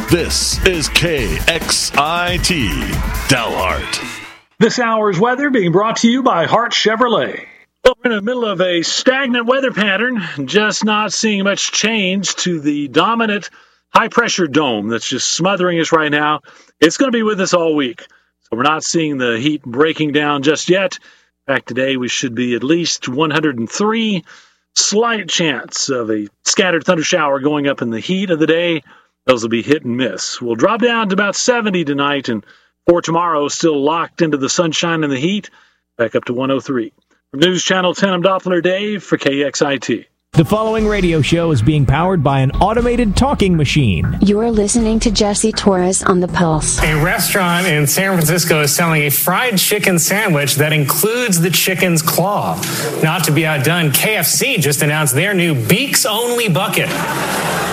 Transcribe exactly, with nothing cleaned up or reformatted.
This is K X I T Dalhart. This hour's weather being brought to you by Hart Chevrolet. Well, we're in the middle of a stagnant weather pattern, just not seeing much change to the dominant high-pressure dome that's just smothering us right now. It's going to be with us all week, so we're not seeing the heat breaking down just yet. In fact, today we should be at least one hundred three. Slight chance of a scattered thunder shower going up in the heat of the day. Those will be hit and miss. We'll drop down to about seventy tonight, and for tomorrow, still locked into the sunshine and the heat, back up to one oh three. From News Channel ten, I'm Doppler Dave for K X I T. The following radio show is being powered by an automated talking machine. You're listening to Jesse Torres on The Pulse. A restaurant in San Francisco is selling a fried chicken sandwich that includes the chicken's claw. Not to be outdone, K F C just announced their new Beaks Only bucket.